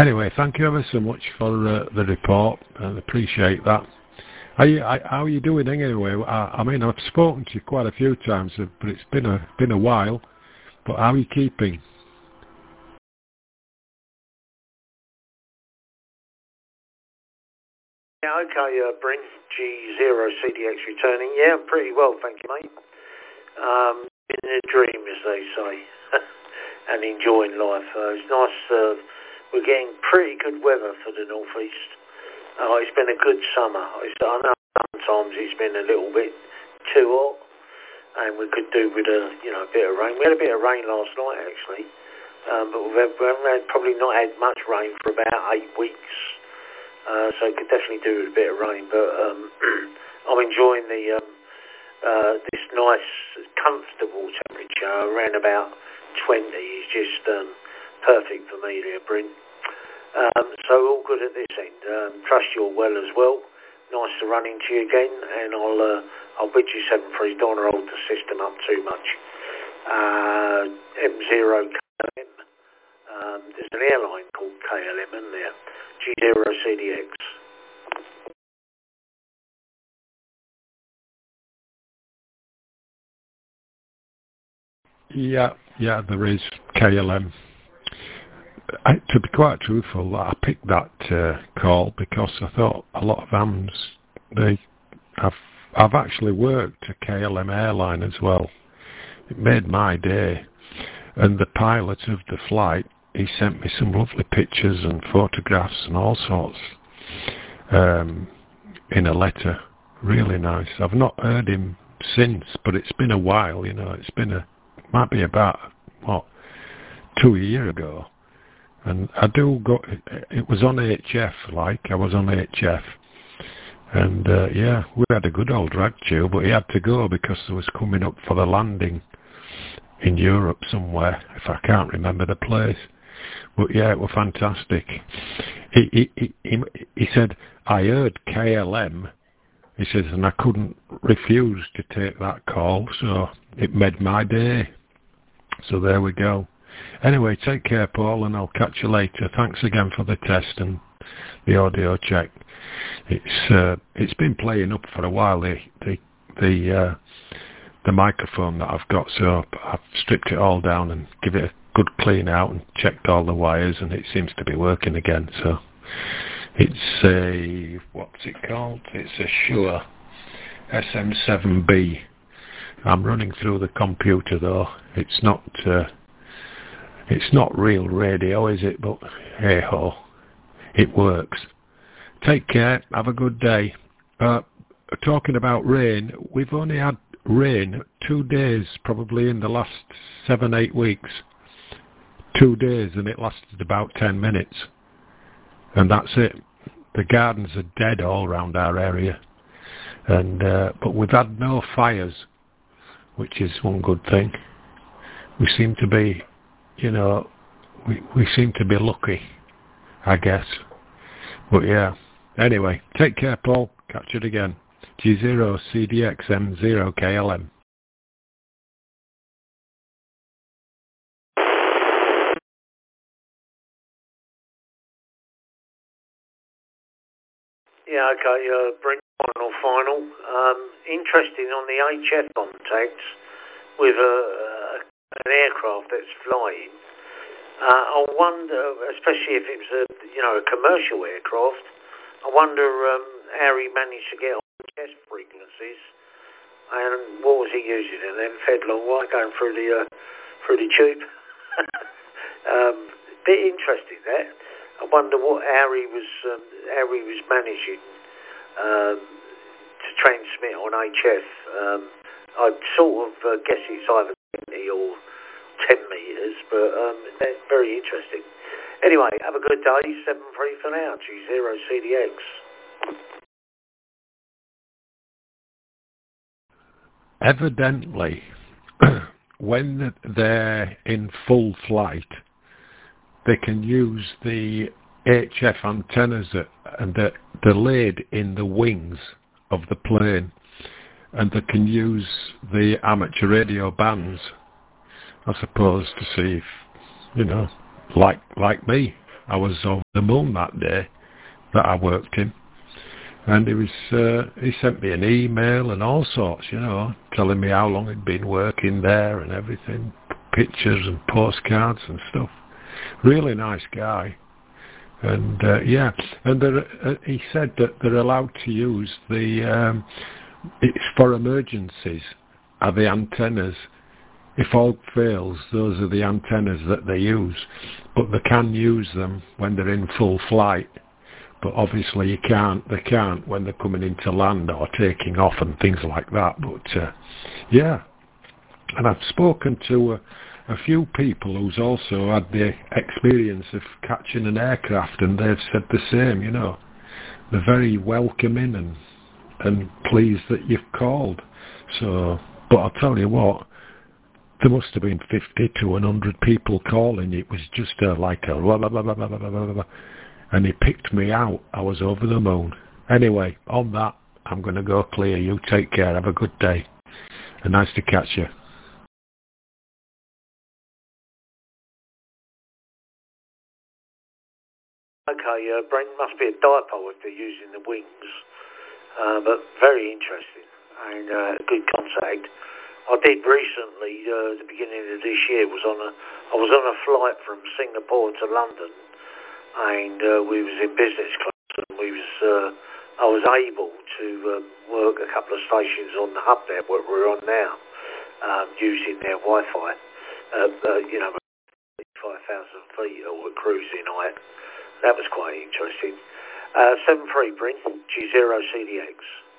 Anyway, thank you ever so much for the report. I appreciate that. How are you doing anyway? I mean, I've spoken to you quite a few times, but it's been a while. But how are you keeping? Yeah, okay, Bryn, G0CDX returning. Yeah, I'm pretty well, thank you, mate. In a dream, as they say, and enjoying life. It's nice. We're getting pretty good weather for the northeast. It's been a good summer. I know sometimes it's been a little bit too hot, and we could do with a bit of rain. We had a bit of rain last night actually, but we haven't probably not had much rain for about 8 weeks. So could definitely do with a bit of rain, but I'm enjoying this nice, comfortable temperature around about 20 is just perfect for me there, Bryn. So all good at this end. Trust you're well as well. Nice to run into you again, and I'll bid you 7-3. Don't want to hold the system up too much. M0 KLM. There's an airline called KLM, isn't there? G0CDX. Yeah, there is KLM. To be quite truthful, I picked that call because I thought a lot of hams, I've actually worked a KLM airline as well. It made my day, and the pilot of the flight, he sent me some lovely pictures and photographs and all sorts in a letter. Really nice. I've not heard him since, but it's been a while. Might be about 2 years ago. And I do go. It was on HF, I was on HF, and we had a good old drag chew, but he had to go because there was coming up for the landing in Europe somewhere. If I can't remember the place, but yeah, it was fantastic. He said, I heard KLM. He says, and I couldn't refuse to take that call, so it made my day. So there we go. Anyway, take care, Paul, and I'll catch you later. Thanks again for the test and the audio check. It's been playing up for a while, the microphone that I've got, so I've stripped it all down and give it a good clean out and checked all the wires, and it seems to be working again. So it's what's it called? It's a Shure SM7B. I'm running through the computer though. It's not real radio, is it? But hey ho, it works. Take care. Have a good day. Talking about rain, we've only had rain 2 days, probably in the last 7-8 weeks. 2 days, and it lasted about 10 minutes, and that's it. The gardens are dead all around our area, and but we've had no fires, which is one good thing. We seem to be, we seem to be lucky, I guess. But yeah, anyway, take care, Paul. Catch it again. G0CDXM0KLM. Yeah, okay, bring final. Interesting on the HF contacts with an aircraft that's flying. I wonder, especially if it was a commercial aircraft, I wonder how he managed to get on chest frequencies, and what was he using? And then fed long way going through the tube. Bit interesting that. I wonder how he was managing to transmit on HF. I'd sort of guess it's either 20 or 10 metres, but that's very interesting. Anyway, have a good day. 7-3 for now. G0CDX. Evidently, when they're in full flight, they can use the HF antennas and the lid in the wings of the plane, and they can use the amateur radio bands, I suppose, to see if, like me, I was over the moon that day that I worked in. And he sent me an email and all sorts, telling me how long he'd been working there and everything, pictures and postcards and stuff. Really nice guy. And and he said that they're allowed to use it's for emergencies, are the antennas. If all fails, those are the antennas that they use, but they can use them when they're in full flight. But obviously they can't when they're coming into land or taking off and things like that. But and I've spoken to a few people who's also had the experience of catching an aircraft, and they've said the same, They're very welcoming and pleased that you've called. So, but I'll tell you what, there must have been 50 to 100 people calling. It was just like a blah, blah, blah, blah, blah, blah, blah, blah. And he picked me out. I was over the moon. Anyway, on that, I'm going to go clear. You take care. Have a good day. And nice to catch you. Okay, Brent, must be a dipole if they're using the wings. But very interesting and good contact. I did recently, at the beginning of this year, I was on a flight from Singapore to London, and we was in business class, and I was able to work a couple of stations on the hub there where we're on now, using their Wi-Fi, 5,000 feet or a cruising height. That was quite interesting. 73 Brent, G0 CDX.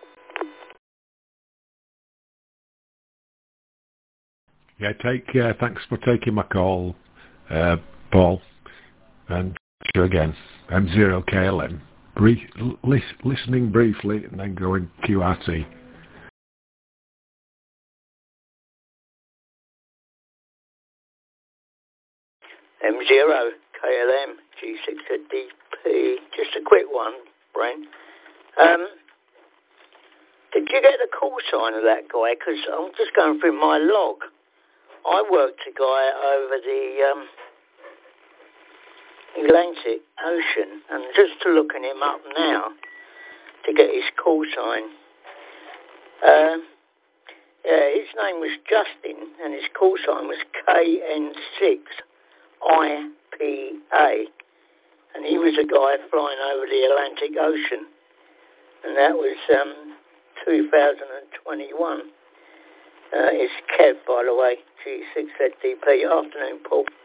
Yeah, take care. Thanks for taking my call, Paul. And you again. M0KLM. Listening briefly and then going QRT. M0KLM G6DP. Just a quick one, Brent. Did you get the call sign of that guy? Because I'm just going through my log. I worked a guy over the Atlantic Ocean, and just looking him up now to get his call sign. His name was Justin, and his call sign was KN6IPA, and he was a guy flying over the Atlantic Ocean, and that was 2021. It's Kev, by the way, G6ZDP. Afternoon, Paul.